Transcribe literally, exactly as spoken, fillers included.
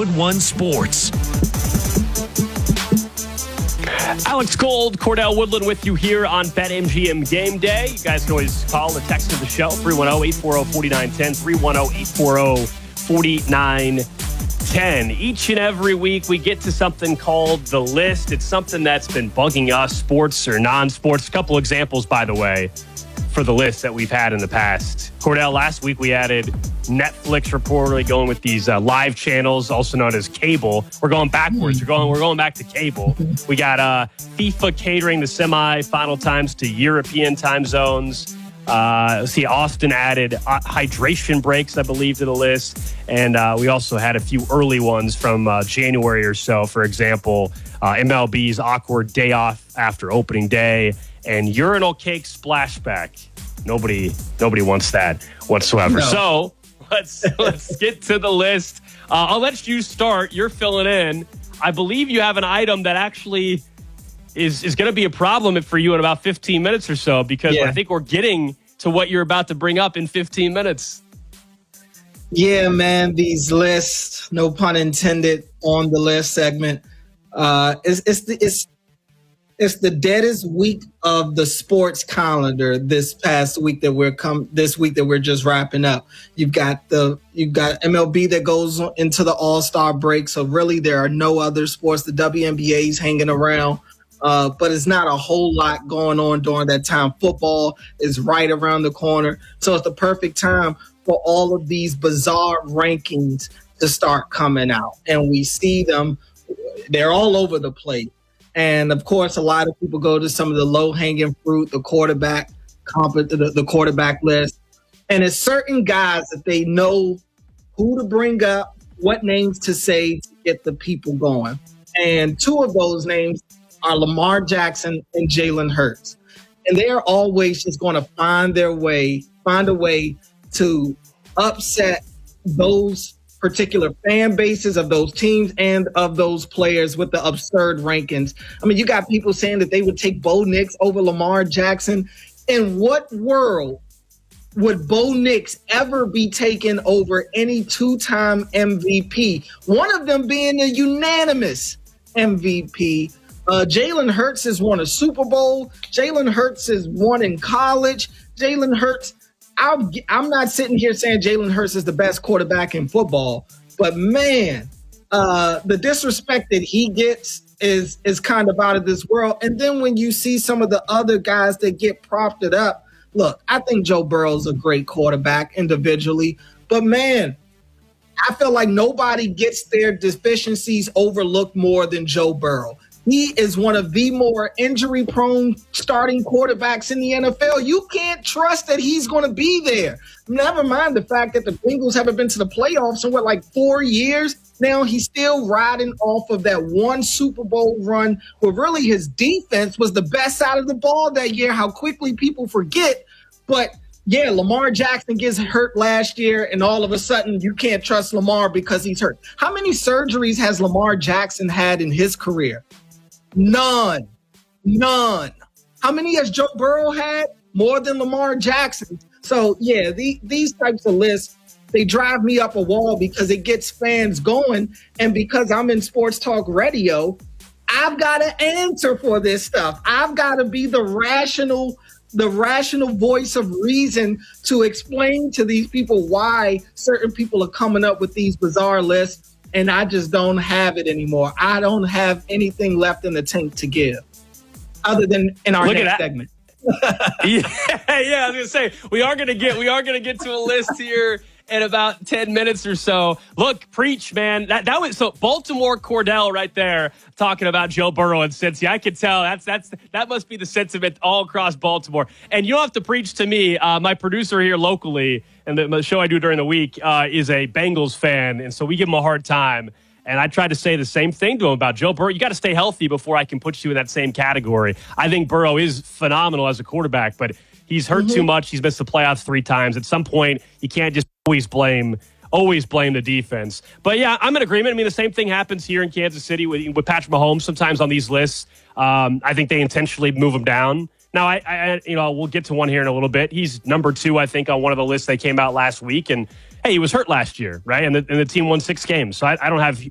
Westwood One Sports. Alex Gold, Cordell Woodland with you here on BetMGM Game Day. You guys can always call or text to the show, three one zero, eight four zero, four nine one zero, three one zero, eight four zero, four nine one zero. Each and every week, we get to something called The List. It's something that's been bugging us, sports or non-sports. A couple examples, by the way, for the list that we've had in the past. Cordell, last week we added Netflix reportedly going with these uh, live channels, also known as cable. We're going backwards. We're going. We're going back to cable. We got uh, FIFA catering the semi-final times to European time zones. Uh, let's see, Austin added uh, hydration breaks, I believe, to the list. And uh, we also had a few early ones from uh, January or so. For example, uh, M L B's awkward day off after opening day and urinal cake splashback. Nobody, nobody wants that whatsoever. No. So let's let's get to the list. Uh, I'll let you start. You're filling in. I believe you have an item that actually is is going to be a problem for you in about fifteen minutes or so, because yeah. I think we're getting to what you're about to bring up in fifteen minutes. Yeah, man, these lists, no pun intended on the list segment. Uh, it's, it's, the, it's, it's the deadest week of the sports calendar this past week that we're come this week that we're just wrapping up. You've got the you've got M L B that goes into the All-Star break. So really there are no other sports. The W N B A is hanging around. Uh, but it's not a whole lot going on during that time. Football is right around the corner. So it's the perfect time for all of these bizarre rankings to start coming out. And we see them. They're all over the place. And, of course, a lot of people go to some of the low-hanging fruit, the quarterback, the, the quarterback list. And it's certain guys that they know who to bring up, what names to say to get the people going. And two of those names are Lamar Jackson and Jalen Hurts. And they are always just going to find their way, find a way to upset those particular fan bases of those teams and of those players with the absurd rankings. I mean, you got people saying that they would take Bo Nix over Lamar Jackson. In what world would Bo Nix ever be taken over any two-time M V P? One of them being a unanimous M V P. Uh, Jalen Hurts has won a Super Bowl. Jalen Hurts has won in college. Jalen Hurts, I'm, I'm not sitting here saying Jalen Hurts is the best quarterback in football, but man, uh, the disrespect that he gets is is kind of out of this world. And then when you see some of the other guys that get propped up, look, I think Joe Burrow's a great quarterback individually, but man, I feel like nobody gets their deficiencies overlooked more than Joe Burrow. He is one of the more injury-prone starting quarterbacks in the N F L. You can't trust that he's going to be there. Never mind the fact that the Bengals haven't been to the playoffs in, what, like four years? Now he's still riding off of that one Super Bowl run where really his defense was the best side of the ball that year, how quickly people forget. But, yeah, Lamar Jackson gets hurt last year, and all of a sudden you can't trust Lamar because he's hurt. How many surgeries has Lamar Jackson had in his career? None. None. How many has Joe Burrow had? More than Lamar Jackson. So, yeah, the, these types of lists, they drive me up a wall because it gets fans going. And because I'm in sports talk radio, I've got to answer for this stuff. I've got to be the rational, the rational voice of reason to explain to these people why certain people are coming up with these bizarre lists. And I just don't have it anymore. I don't have anything left in the tank to give other than in our Look next segment. yeah, yeah, I was gonna say we are gonna get we are gonna get to a list here in about ten minutes or so. Look, preach, man. That that was so Baltimore Cordell right there talking about Joe Burrow and Cincy. I could tell that's that's that must be the sentiment all across Baltimore. And you don't have to preach to me. Uh, my producer here locally, and the, the show I do during the week uh, is a Bengals fan, and so we give him a hard time. And I tried to say the same thing to him about Joe Burrow. You got to stay healthy before I can put you in that same category. I think Burrow is phenomenal as a quarterback, but he's hurt mm-hmm. too much. He's missed the playoffs three times. At some point, you can't just always blame always blame the defense. But, yeah, I'm in agreement. I mean, the same thing happens here in Kansas City with, with Patrick Mahomes sometimes on these lists. Um, I think they intentionally move him down. Now, I, I, you know, we'll get to one here in a little bit. He's number two, I think, on one of the lists that came out last week. And, hey, he was hurt last year, right? And the, and the team won six games. So I, I don't have